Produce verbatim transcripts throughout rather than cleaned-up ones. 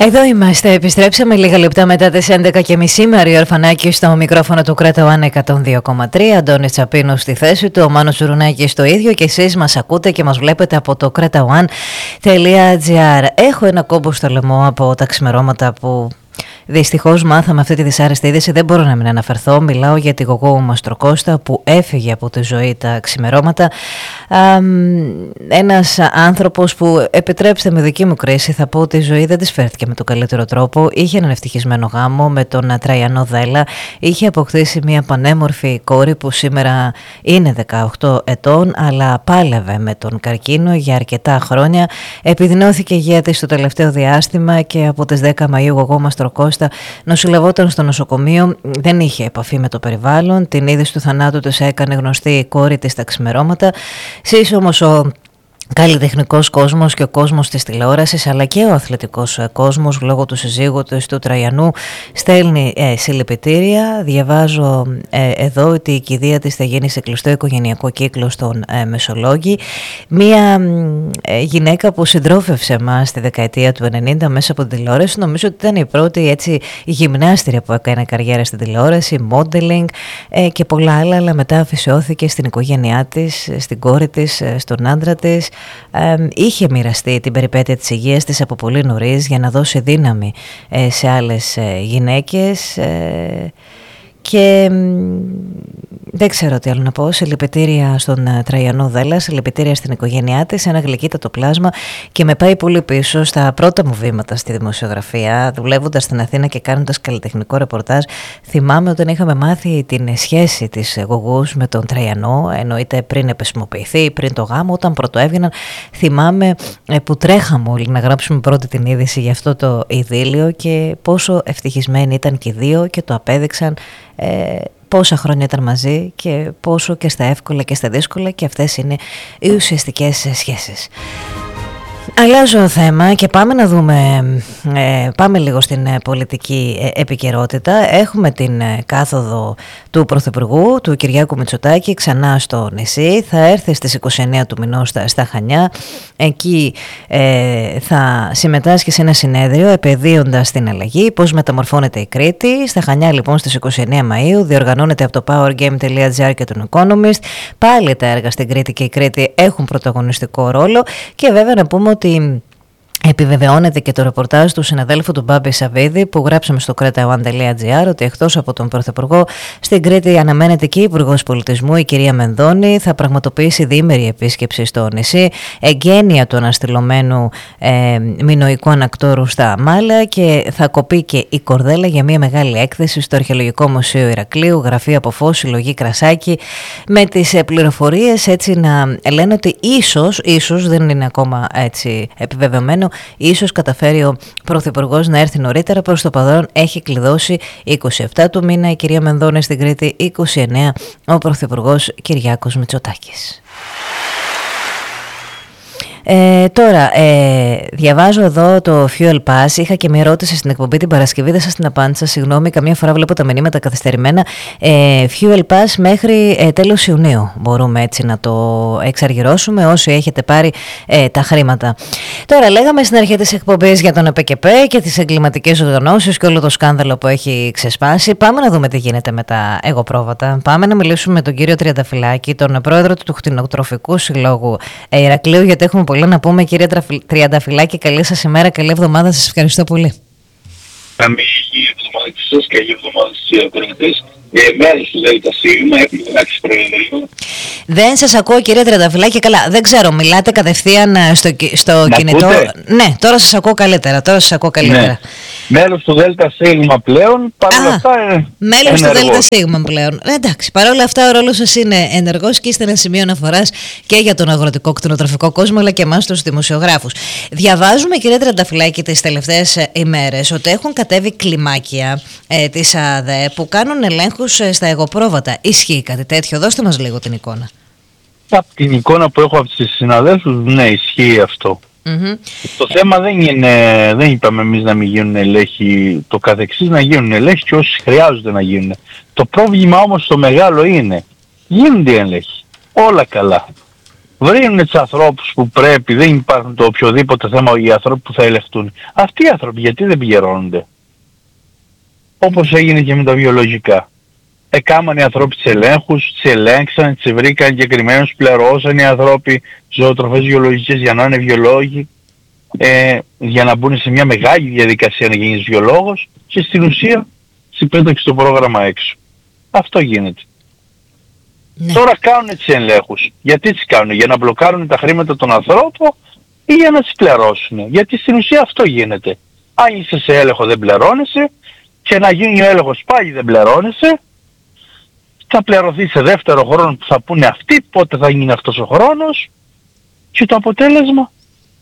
Εδώ είμαστε, επιστρέψαμε λίγα λεπτά μετά τις έντεκα και μισή. Μαρία Ορφανάκη στο μικρόφωνο του Κρέτα One εκατόν δύο κόμμα τρία, Αντώνης Τσαπίνος στη θέση του, ο Μάνος Ζουρουνάκης στο ίδιο και εσείς μας ακούτε και μας βλέπετε από το κρέτα one τελεία τζι άρ. Έχω ένα κόμπο στο λαιμό από τα ξημερώματα που δυστυχώς μάθαμε αυτή τη δυσάρεστη είδηση. Δεν μπορώ να μην αναφερθώ. Μιλάω για τη Γογό Μαστροκώστα που έφυγε από τη ζωή τα ξημερώματα. Ένας άνθρωπος που, επιτρέψτε με δική μου κρίση, θα πω ότι η ζωή δεν της φέρθηκε με τον καλύτερο τρόπο. Είχε έναν ευτυχισμένο γάμο με τον Τραϊανό Δέλα. Είχε αποκτήσει μια πανέμορφη κόρη που σήμερα είναι δεκαοκτώ ετών, αλλά πάλευε με τον καρκίνο για αρκετά χρόνια. Επιδεινώθηκε η υγεία της στο τελευταίο διάστημα και από τις δέκα Μαΐου Γογό Μαστροκώστα νοσηλευόταν στο νοσοκομείο. Δεν είχε επαφή με το περιβάλλον. Την είδηση του θανάτου της έκανε γνωστή η κόρη της στα ξημερώματα. Σεις όμως ο καλλιτεχνικός κόσμος και ο κόσμος της τηλεόρασης, αλλά και ο αθλητικός κόσμος, λόγω του συζύγου του, του Τραϊανού, στέλνει ε, συλληπιτήρια. Διαβάζω ε, εδώ ότι η κηδεία της θα γίνει σε κλειστό οικογενειακό κύκλο στον ε, Μεσολόγγι. Μία ε, γυναίκα που συντρόφευσε μας στη δεκαετία του ενενήντα μέσα από την τηλεόραση. Νομίζω ότι ήταν η πρώτη έτσι γυμνάστρια που έκανε καριέρα στην τηλεόραση, modeling ε, και πολλά άλλα, αλλά μετά αφισιώθηκε στην οικογένειά της, στην κόρη της, στον άντρα της. Ε, είχε μοιραστεί την περιπέτεια της υγείας της από πολύ νωρίς για να δώσει δύναμη ε, σε άλλες ε, γυναίκες ε, και ε, δεν ξέρω τι άλλο να πω. Συλληπιτήρια στον uh, Τραϊανό Δέλα, συλληπιτήρια στην οικογένειά της, ένα γλυκύτατο πλάσμα και με πάει πολύ πίσω στα πρώτα μου βήματα στη δημοσιογραφία, δουλεύοντας στην Αθήνα και κάνοντας καλλιτεχνικό ρεπορτάζ. Θυμάμαι όταν είχαμε μάθει την σχέση της Γογούς με τον Τραϊανό, εννοείται πριν επισημοποιηθεί, πριν το γάμο, όταν πρωτοέβγαιναν. Θυμάμαι ε, που τρέχαμε όλοι να γράψουμε πρώτη την είδηση για αυτό το ειδήλιο και πόσο ευτυχισμένοι ήταν και οι δύο και το απέδειξαν. Ε, πόσα χρόνια ήταν μαζί και πόσο και στα εύκολα και στα δύσκολα, και αυτές είναι οι ουσιαστικές σχέσεις. Αλλάζω θέμα και πάμε να δούμε, ε, πάμε λίγο στην ε, πολιτική ε, επικαιρότητα. Έχουμε την ε, κάθοδο του Πρωθυπουργού, του Κυριάκου Μητσοτάκη, ξανά στο νησί. Θα έρθει στις είκοσι εννέα του μηνός στα, στα Χανιά. Εκεί ε, θα συμμετάσχει σε ένα συνέδριο επαιδείοντας την αλλαγή, πώς μεταμορφώνεται η Κρήτη. Στα Χανιά λοιπόν στις είκοσι εννέα Μαΐου διοργανώνεται από το powergame τελεία τζι άρ και τον Economist. Πάλι τα έργα στην Κρήτη και η Κρήτη έχουν πρωταγωνιστικό ρόλο και βέβαια να πούμε ότι επιβεβαιώνεται και το ρεπορτάζ του συναδέλφου του Μπάμπη Σαββίδη που γράψαμε στο κρέτα one τελεία τζι άρ ότι εκτός από τον Πρωθυπουργό στην Κρήτη αναμένεται και η Υπουργός Πολιτισμού, η κυρία Μενδώνη. Θα πραγματοποιήσει διήμερη επίσκεψη στο νησί, εγγένεια του αναστηλωμένου ε, μινοϊκού ανακτόρου στα Μάλα, και θα κοπεί και η κορδέλα για μια μεγάλη έκθεση στο Αρχαιολογικό Μουσείο Ηρακλείου, γραφή από φως, συλλογή Κρασάκη, με τις πληροφορίες έτσι να λένε ότι ίσως, ίσως δεν είναι ακόμα έτσι επιβεβαιωμένο, ίσως καταφέρει ο Πρωθυπουργός να έρθει νωρίτερα. Προς το παρόν έχει κλειδώσει είκοσι επτά του μήνα η κυρία Μενδώνη στην Κρήτη, είκοσι εννέα ο Πρωθυπουργός Κυριάκος Μητσοτάκης. Ε, τώρα, ε, διαβάζω εδώ το Fuel Pass. Είχα και μια ερώτηση στην εκπομπή την Παρασκευή, δεν σας την απάντησα, συγγνώμη. Καμία φορά βλέπω τα μηνύματα καθυστερημένα. ε, Fuel Pass μέχρι ε, τέλος Ιουνίου μπορούμε έτσι να το εξαργυρώσουμε, όσοι έχετε πάρει ε, τα χρήματα. Τώρα, λέγαμε στην αρχή της εκπομπής για τον ΕΠΕΚΕΠΕ και τις εγκληματικές οργανώσεις και όλο το σκάνδαλο που έχει ξεσπάσει. Πάμε να δούμε τι γίνεται με τα εγωπρόβατα. Πάμε να μιλήσουμε με τον κύριο Τριανταφυλάκη, τον πρόεδρο του Κτηνοτροφικού Συλλόγου Ηρακλείου, γιατί έχουμε πολλά να πούμε. Κύριε Τριανταφυλάκη, καλή σας ημέρα, καλή εβδομάδα, σας ευχαριστώ πολύ. Καλή εβδομάδα σας, καλή εβδομάδα στις ακροατές. Μέρος του ΔΣ, έχουμε αλλάξει προεδρείο. Δεν σας ακούω κύριε Τριανταφυλάκη, καλά, δεν ξέρω, μιλάτε κατευθείαν στο, στο κινητό. Ακούτε? Ναι, τώρα σας ακούω καλύτερα, τώρα σας ακούω καλύτερα. Ναι. Μέλος του ΔΣ πλέον, παρόλα αυτά είναι μέλος του ΔΣ πλέον. Ε, εντάξει, παρόλα αυτά ο ρόλος σας είναι ενεργός και είστε ένα σημείο αναφοράς και για τον αγροτικό κτηνοτροφικό κόσμο, αλλά και εμάς τους δημοσιογράφους. Διαβάζουμε κύριε Τριανταφυλάκη τις τελευταίες ημέρες ότι έχουν κατέβει κλιμάκια ε, της ΑΔΕ που κάνουν ελέγχους ε, στα εγωπρόβατα. Ισχύει κάτι τέτοιο? Δώστε μας λίγο την εικόνα. Από την εικόνα που έχω από τις συναδέλφους, ναι, ισχύει αυτό. Mm-hmm. Το θέμα δεν είναι, δεν είπαμε εμείς να μην γίνουν ελέγχοι, το καθεξής να γίνουν ελέγχοι και όσοι χρειάζονται να γίνουν. Το πρόβλημα όμως το μεγάλο είναι, γίνονται ελέγχοι, όλα καλά. βρίνουν τους ανθρώπους που πρέπει, δεν υπάρχουν το οποιοδήποτε θέμα, οι άνθρωποι που θα ελεγχτούν. Αυτοί οι άνθρωποι γιατί δεν πληρώνονται? Όπως έγινε και με τα βιολογικά. Εκάμαν οι ανθρώποι τις ελέγχους, τις ελέγξαν, τις βρήκαν εγκεκριμένους, πληρώσαν οι άνθρωποι ζωοτροφές βιολογικές για να είναι βιολόγοι, ε, για να μπουν σε μια μεγάλη διαδικασία να γίνεις βιολόγος και στην ουσία συμπέταξε το πρόγραμμα έξω. Αυτό γίνεται. Ναι. Τώρα κάνουν τις ελέγχους. Γιατί τις κάνουν? Για να μπλοκάρουν τα χρήματα των ανθρώπων ή για να τις πληρώσουν? Γιατί στην ουσία αυτό γίνεται. Αν είσαι σε έλεγχο δεν πληρώνεσαι και να γίνει ο έλεγχος πάλι δεν πληρώνεσαι. Θα πληρωθεί σε δεύτερο χρόνο που θα πούνε αυτοί πότε θα γίνει αυτός ο χρόνος και το αποτέλεσμα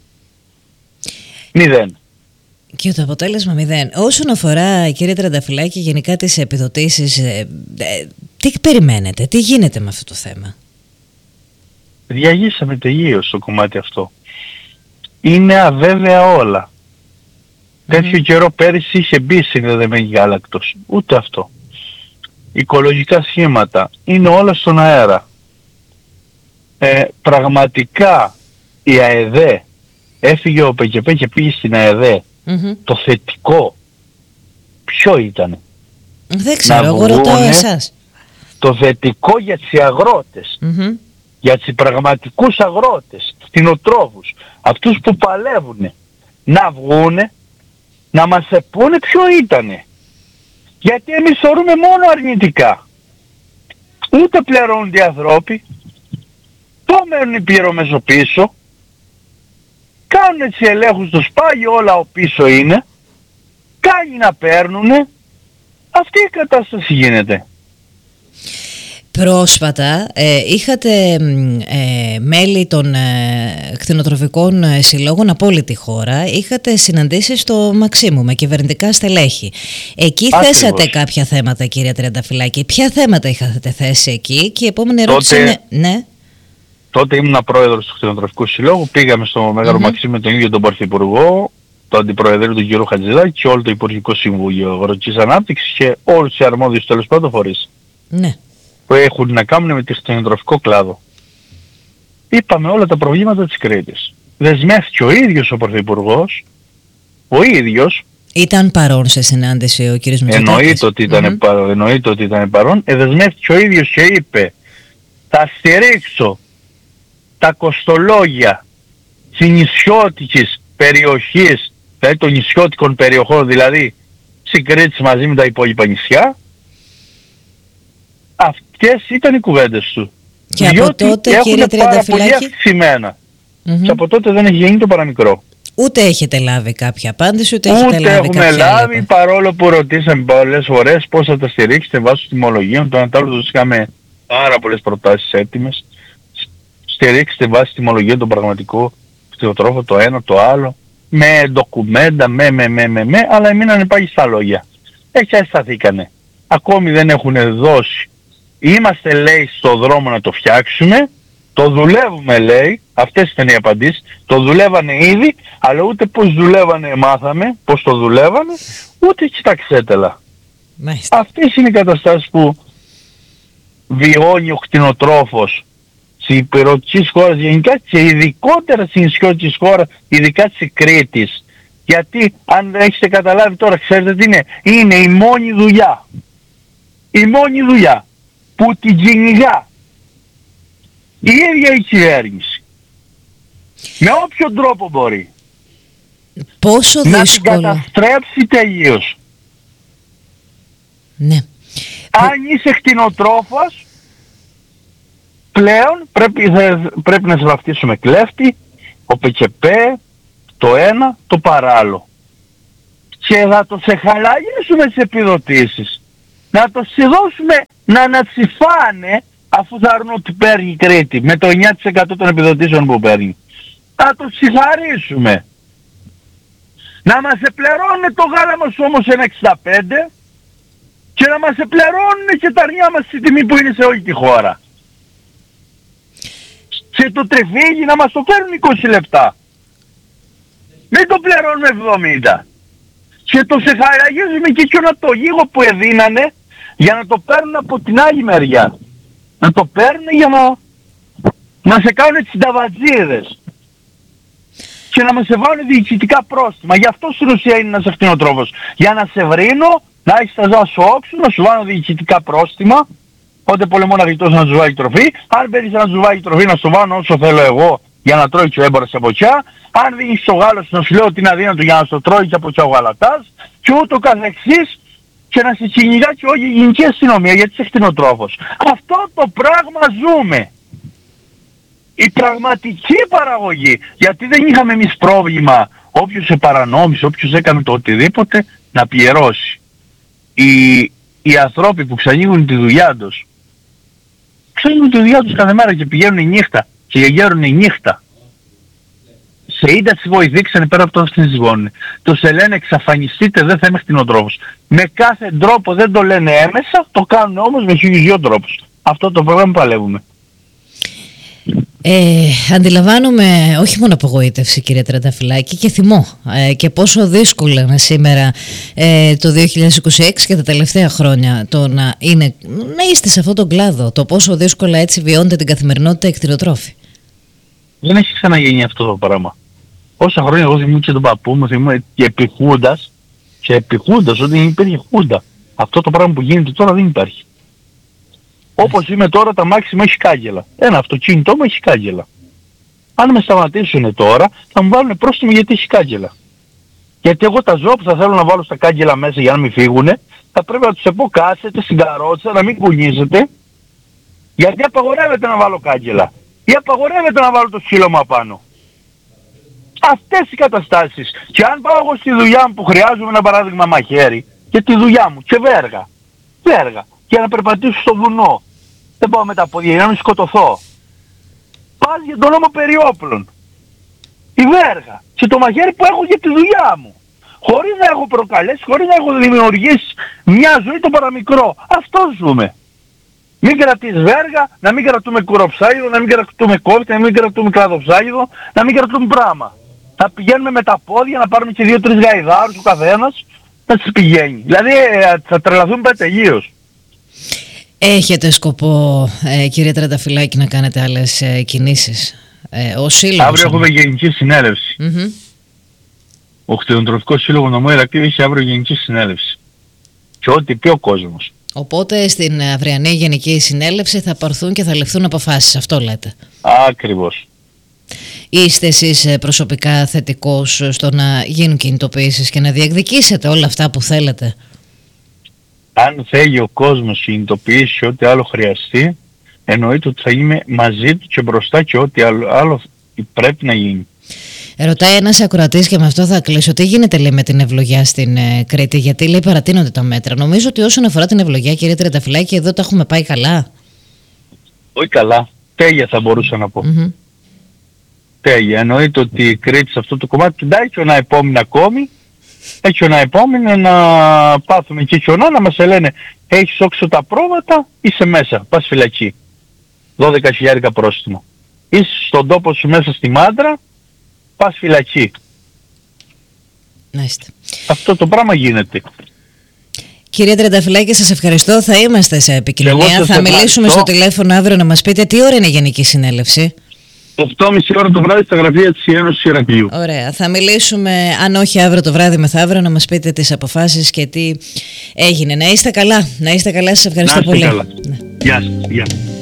μηδέν. Και το αποτέλεσμα μηδέν. Όσον αφορά, κύριε Τριανταφυλλάκη, γενικά τις επιδοτήσεις, ε, ε, τι περιμένετε, τι γίνεται με αυτό το θέμα? Διαγήσαμε τελείως το κομμάτι αυτό. Είναι αβέβαια όλα. Mm-hmm. Τέτοιο καιρό πέρυσι είχε μπει συνδεδεμένη γάλακτος. Ούτε αυτό. Οικολογικά σχήματα. Είναι όλα στον αέρα. Ε, πραγματικά η ΑΕΔΕ, έφυγε ο ΠΚΠ και πήγε στην ΑΕΔΕ. Mm-hmm. Το θετικό ποιο ήταν? Δεν ξέρω, εγώ ρωτάω εσάς. Το θετικό για τους αγρότες, mm-hmm. για τους πραγματικούς αγρότες, κτηνοτρόφους, αυτούς που παλεύουν, να βγούνε, να μας πούνε ποιο ήτανε. Γιατί εμείς θεωρούμε μόνο αρνητικά. Ούτε πληρώνονται οι ανθρώποι, το μένουν οι πληρωμές πίσω, κάνουν έτσι ελέγχους τους, πάλι όλα ο πίσω είναι, κάνει να παίρνουνε, αυτή η κατάσταση γίνεται. Πρόσφατα ε, είχατε ε, μέλη των ε, κτηνοτροφικών συλλόγων από όλη τη χώρα, είχατε συναντήσεις στο Μαξίμου με κυβερνητικά στελέχη. Εκεί Άκριβος. Θέσατε κάποια θέματα, κύριε Τριανταφυλλάκη. Ποια θέματα είχατε θέσει εκεί? Και η επόμενη ερώτηση τότε, είναι... Ναι. Τότε ήμουν πρόεδρος του κτηνοτροφικού συλλόγου, πήγαμε στο Μεγάλο mm-hmm. Μαξίμου με τον ίδιο τον Πρωθυπουργό, τον Αντιπροεδρείο του κ. Χατζηδάκη και όλο το Υπουργικό Συμβούλιο Αγροτικής Ανάπτυξης και όλους τους αρμόδιους τέλος πάντων φορείς. Ναι. Που έχουν να κάνουν με το κτηνοτροφικό κλάδο. Είπαμε όλα τα προβλήματα της Κρήτης. Δεσμεύτηκε ο ίδιος ο Πρωθυπουργός, ο ίδιος. Ήταν παρόν σε συνάντηση ο κ. Μητσοτάκης? Εννοείται ότι ήταν, mm-hmm. παρόν, εννοείται ότι ήταν παρόν. Ε, δεσμεύτηκε ο ίδιος και είπε, θα στηρίξω τα κοστολόγια της νησιώτικης περιοχής, δηλαδή των νησιώτικων περιοχών, δηλαδή στην Κρήτη μαζί με τα υπόλοιπα νησιά. Αυτές ήταν οι κουβέντες του. Και από τότε, κύριε Τριανταφυλλάκη, πάρα πολύ αυξημένα. Mm-hmm. Και από τότε δεν έχει γίνει το παραμικρό. Ούτε έχετε λάβει κάποια απάντηση, ούτε, ούτε έχετε λάβει κάποια έχουμε λάβει, έλεγα. Παρόλο που ρωτήσαμε πολλές φορές πώς θα τα στηρίξετε βάσει τιμολογίων. Το ανατάλληλο τους είχαμε πάρα πολλές προτάσεις έτοιμες. Στηρίξτε βάσει τιμολογίων τον πραγματικό κτηνοτρόφο, το ένα, το άλλο, με ντοκουμέντα, με, με, με, με, με, αλλά μείνανε πάλι στα λόγια. Έτσι αισθανθήκανε. Ακόμη δεν έχουν δώσει. Είμαστε, λέει, στο δρόμο να το φτιάξουμε, το δουλεύουμε, λέει, αυτές ήταν οι απαντήσεις, το δουλεύανε ήδη, αλλά ούτε πώς δουλεύανε μάθαμε, πώς το δουλεύανε, ούτε κοιταξέτελα. Αυτές είναι οι καταστάσεις που βιώνει ο κτηνοτρόφος στις υπηρετικές χώρες γενικά και ειδικότερα στις νησιώτικες χώρες, ειδικά της Κρήτης. Γιατί αν δεν έχετε καταλάβει τώρα, ξέρετε τι είναι, είναι η μόνη δουλειά. Η μόνη δουλειά που την κυνηγά η ίδια η κυβέρνηση. Με όποιον τρόπο μπορεί. Πόσο να δύσκολο. την καταστρέψει τελείως. Ναι. Αν είσαι κτηνοτρόφος, πλέον πρέπει, πρέπει να σε βαφτίσουμε κλέφτη, ο ΠΚΠ, το ένα, το παράλληλο. Και θα το σε χαλαγίσουμε τις επιδοτήσεις. Να το δώσουμε να ανατσιφάνε αφού θα έρουν ότι παίρνει η Κρήτη με το εννιά τοις εκατό των επιδοτήσεων που παίρνει. Να το συγχαρήσουμε. Να μας επληρώνουν το γάλα μας όμως ένα εξήντα πέντε και να μας επληρώνουν και τα αρνιά μας στη τιμή που είναι σε όλη τη χώρα. Και το τριφύγι να μας το φέρουν είκοσι λεπτά. Μην το πληρώνουμε εβδομήντα. Και το σεχαραγίζουμε και εκείνο το γίγο που εδίνανε για να το παίρνουν από την άλλη μεριά. Να το παίρνουν για να, να σε κάνουν τσινταβατζίδες και να με σε βάλουν διοικητικά πρόστιμα. Γι' αυτό στην ουσία είναι ένας ακτινοτρόφος. Για να σε βρίνω, να έχεις τα ζώα σου όξου, να σου βάλω διοικητικά πρόστιμα, πότε πολεμώ να γλιτώσω να τους βάλει τροφή, αν παίρνεις να τους βάλει τροφή να σου βάλω όσο θέλω εγώ για να τρώει και ο έμπορας από τσιά, αν δίνεις στο Γάλλος να σου λέω ότι είναι αδύνατο για να στο τρώει και από τσιά ο γαλατάς και ούτω καθεξής, και να σε κυνηγά και όχι η γενική αστυνομία γιατί είσαι κτηνοτρόφος. Αυτό το πράγμα ζούμε. Η πραγματική παραγωγή. Γιατί δεν είχαμε εμείς πρόβλημα όποιος σε παρανόμησε, όποιος έκανε το οτιδήποτε να πληρώσει. Οι, οι ανθρώποι που ξανοίγουν τη δουλειά τους, ξανοίγουν τη δουλειά τους κάθε μέρα και πηγαίνουν η νύχτα και γεγέρουν η νύχτα. Σε ίντα τις βοηθήξανε πέρα από το αυτήν τις ζυγώνουν. Τους λένε εξαφανιστείτε, δεν θα είμαι κτηνοτρόφος. Με κάθε τρόπο δεν το λένε έμεσα, το κάνουν όμως με χίλιους δυο τρόπους. Αυτό το πρόγραμμα παλεύουμε. Ε, αντιλαμβάνομαι όχι μόνο απογοήτευση, κύριε Τρενταφυλάκη, και θυμό ε, και πόσο δύσκολο είναι σήμερα ε, το δύο χιλιάδες είκοσι έξι και τα τελευταία χρόνια το να, είναι, να είστε σε αυτόν τον κλάδο, το πόσο δύσκολα έτσι βιώνετε την καθημερινότητα εκτινοτρόφοι. Δεν έχει ξαναγίνει αυτό το πράγμα. Όσα χρόνια εγώ θυμούμαι τον παππού μου, θυμούμαι και επί Χούντας, και επί Χούντας όταν υπήρχε Χούντα. Αυτό το πράγμα που γίνεται τώρα δεν υπάρχει. Όπως είμαι τώρα, τα μάξιμα έχει κάγκελα. Ένα αυτοκίνητό μου έχει κάγκελα. Αν με σταματήσουν τώρα, θα μου βάλουν πρόστιμο γιατί έχει κάγκελα. Γιατί εγώ τα ζώα που θα θέλω να βάλω στα κάγκελα μέσα για να μην φύγουνε, θα πρέπει να τους πω κάθετε στην καρότσα, να μην κουνίζετε, γιατί απαγορεύεται να βάλω κάγκελα. Ή απαγορεύεται να βάλω το σκύλο μου απάνω. Αυτές οι καταστάσεις. Και αν πάω εγώ στη δουλειά μου που χρειάζομαι ένα παράδειγμα μαχαίρι, και τη δουλειά μου, και βέργα, βέργα, για να περπατήσω στο βουνό, δεν πάω με τα πόδια για να μην σκοτωθώ. Πας για τον νόμο περί όπλων. Η βέργα. Και το μαχαίρι που έχω για τη δουλειά μου. Χωρίς να έχω προκαλέσει, χωρίς να έχω δημιουργήσει μια ζωή το παραμικρό. Αυτό ζούμε. Μην κρατείς βέργα, να μην κρατούμε κουροψάγιδο, να μην κρατούμε κόβητα, να μην κρατούμε κλαδοψάγιδο, να μην κρατούμε πράγμα. Να πηγαίνουμε με τα πόδια, να πάρουμε και δύο-τρεις γαϊδάρους ο καθένας, να τις πηγαίνει. Δηλαδή θα τρελαθούμε τελείως. Έχετε σκοπό, ε, κύριε Τρενταφυλάκη, να κάνετε άλλες ε, κινήσεις ε, ως σύλλογος? Αύριο έχουμε γενική συνέλευση. Mm-hmm. Ο Κτηνοτροφικός Σύλλογος Νομού Ηρακλείου έχει αύριο γενική συνέλευση. Και ό,τι πει ο κόσμος. Οπότε στην αυριανή γενική συνέλευση θα πάρθουν και θα ληφθούν αποφάσεις, αυτό λέτε? Ακριβώς. Είστε εσείς προσωπικά θετικός στο να γίνουν κινητοποιήσεις και να διεκδικήσετε όλα αυτά που θέλετε? Αν θέλει ο κόσμος κινητοποιήσει ό,τι άλλο χρειαστεί, εννοείται ότι θα είμαι μαζί του και μπροστά και ό,τι άλλο, άλλο πρέπει να γίνει. Ρωτάει ένας ακροατής και με αυτό θα κλείσω. Τι γίνεται, λέει, με την ευλογιά στην ε, Κρήτη? Γιατί, λέει, παρατείνονται τα μέτρα. Νομίζω ότι όσον αφορά την ευλογιά, κύριε Τρενταφυλάκη, εδώ τα έχουμε πάει καλά. Όχι καλά. Τέλεια θα μπορούσα να πω. Mm-hmm. Τέλεια. Εννοείται ότι η Κρήτη σε αυτό το κομμάτι κοιτάει και ένα επόμενο ακόμη. Έχει ένα επόμενο να πάθουμε και χιονά να μας λένε έχεις όξω τα πρόβατα, είσαι μέσα, πας φυλακή. δώδεκα χιλιάρικα πρόστιμο. Είσαι στον τόπο σου μέσα στη Μάντρα, πας φυλακή. Μάλιστα. Αυτό το πράγμα γίνεται. Κύριε Τρενταφυλάκη, σας ευχαριστώ. Θα είμαστε σε επικοινωνία. Θα μιλήσουμε στο τηλέφωνο αύριο να μας πείτε τι ώρα είναι η Γενική Συνέλευση. οκτώ και μισή ώρα το βράδυ στα γραφεία της Ένωσης Ηρακλείου. Ωραία. Θα μιλήσουμε, αν όχι αύριο το βράδυ, μεθαύριο, να μας πείτε τις αποφάσεις και τι έγινε. Να είστε καλά. Να είστε καλά. Σας ευχαριστώ πολύ. Καλά. Ναι. Γεια σας. Γεια.